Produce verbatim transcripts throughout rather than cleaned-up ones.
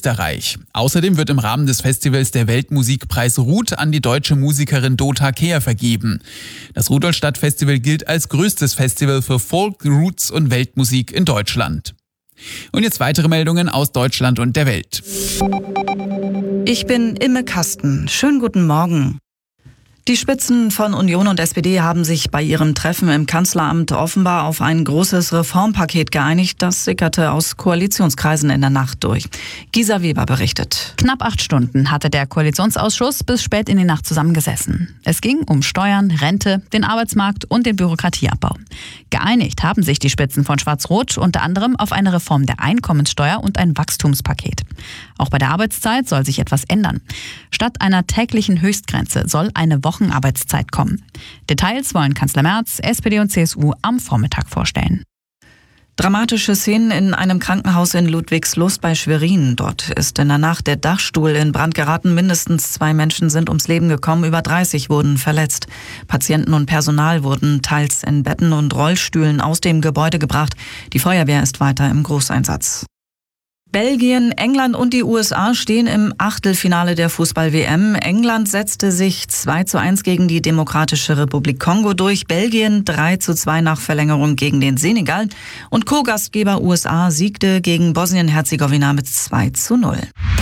Österreich. Außerdem wird im Rahmen des Festivals der Weltmusikpreis Ruth an die deutsche Musikerin Dota Kehr vergeben. Das Rudolstadt-Festival gilt als größtes Festival für Folk, Roots und Weltmusik in Deutschland. Und jetzt weitere Meldungen aus Deutschland und der Welt. Ich bin Imme Kasten. Schönen guten Morgen. Die Spitzen von Union und S P D haben sich bei ihrem Treffen im Kanzleramt offenbar auf ein großes Reformpaket geeinigt. Das sickerte aus Koalitionskreisen in der Nacht durch. Gisa Weber berichtet. Knapp acht Stunden hatte der Koalitionsausschuss bis spät in die Nacht zusammengesessen. Es ging um Steuern, Rente, den Arbeitsmarkt und den Bürokratieabbau. Geeinigt haben sich die Spitzen von Schwarz-Rot unter anderem auf eine Reform der Einkommenssteuer und ein Wachstumspaket. Auch bei der Arbeitszeit soll sich etwas ändern. Statt einer täglichen Höchstgrenze soll eine Wochenarbeitszeit kommen. Details wollen Kanzler Merz, S P D und C S U am Vormittag vorstellen. Dramatische Szenen in einem Krankenhaus in Ludwigslust bei Schwerin. Dort ist in der Nacht der Dachstuhl in Brand geraten. Mindestens zwei Menschen sind ums Leben gekommen, über dreißig wurden verletzt. Patienten und Personal wurden teils in Betten und Rollstühlen aus dem Gebäude gebracht. Die Feuerwehr ist weiter im Großeinsatz. Belgien, England und die U S A stehen im Achtelfinale der Fußball-W M. England setzte sich zwei zu eins gegen die Demokratische Republik Kongo durch. Belgien drei zu zwei nach Verlängerung gegen den Senegal. Und Co-Gastgeber U S A siegte gegen Bosnien-Herzegowina mit zwei zu null.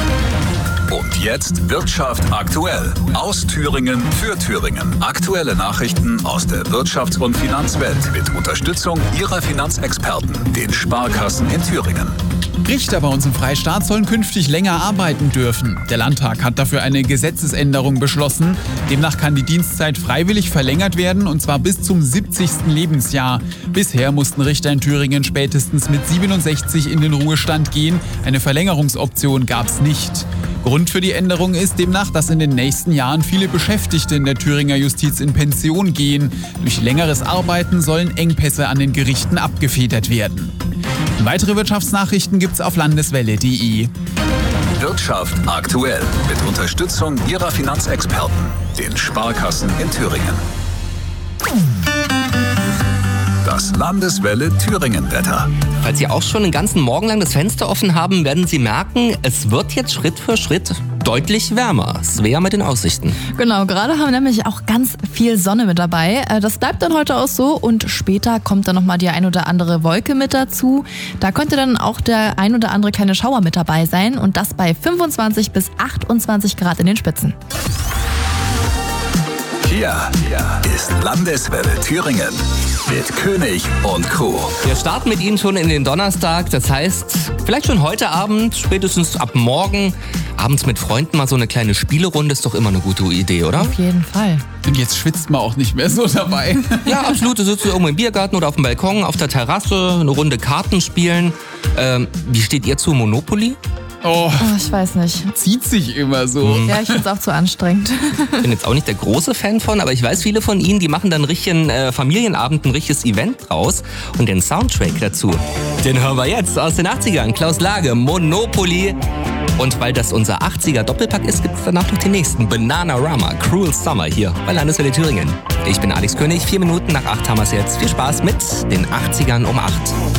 Und jetzt Wirtschaft aktuell. Aus Thüringen für Thüringen. Aktuelle Nachrichten aus der Wirtschafts- und Finanzwelt mit Unterstützung Ihrer Finanzexperten, den Sparkassen in Thüringen. Richter bei uns im Freistaat sollen künftig länger arbeiten dürfen. Der Landtag hat dafür eine Gesetzesänderung beschlossen. Demnach kann die Dienstzeit freiwillig verlängert werden, und zwar bis zum siebzigsten Lebensjahr. Bisher mussten Richter in Thüringen spätestens mit siebenundsechzig in den Ruhestand gehen. Eine Verlängerungsoption gab es nicht. Grund für die Änderung ist demnach, dass in den nächsten Jahren viele Beschäftigte in der Thüringer Justiz in Pension gehen. Durch längeres Arbeiten sollen Engpässe an den Gerichten abgefedert werden. Weitere Wirtschaftsnachrichten gibt's auf landeswelle punkt de. Wirtschaft aktuell mit Unterstützung Ihrer Finanzexperten, den Sparkassen in Thüringen. Das Landeswelle Thüringen-Wetter. Falls Sie auch schon den ganzen Morgen lang das Fenster offen haben, werden Sie merken, es wird jetzt Schritt für Schritt deutlich wärmer. Svea mit den Aussichten. Genau, gerade haben wir nämlich auch ganz viel Sonne mit dabei. Das bleibt dann heute auch so und später kommt dann nochmal die ein oder andere Wolke mit dazu. Da könnte dann auch der ein oder andere kleine Schauer mit dabei sein und das bei fünfundzwanzig bis achtundzwanzig Grad in den Spitzen. Hier ist Landeswelle Thüringen mit König und Co. Wir starten mit Ihnen schon in den Donnerstag. Das heißt, vielleicht schon heute Abend, spätestens ab morgen, abends mit Freunden mal so eine kleine Spielerunde ist doch immer eine gute Idee, oder? Auf jeden Fall. Und jetzt schwitzt man auch nicht mehr so dabei. Ja, absolut. Du sitzt irgendwo im Biergarten oder auf dem Balkon, auf der Terrasse, eine Runde Karten spielen. Ähm, wie steht ihr zu Monopoly? Oh, Oh, ich weiß nicht. zieht sich immer so. Ja, ich finde es auch zu anstrengend. Ich bin jetzt auch nicht der große Fan von, aber ich weiß, viele von Ihnen, die machen dann einen richtigen äh, Familienabend, ein richtiges Event draus. Und den Soundtrack dazu, den hören wir jetzt aus den achtzigern. Klaus Lage, Monopoly. Und weil das unser achtziger Doppelpack ist, gibt es danach noch den nächsten. Bananarama, Cruel Summer hier bei Landeswelle Thüringen. Ich bin Alex König, vier Minuten nach acht haben wir es jetzt. Viel Spaß mit den achtzigern um acht.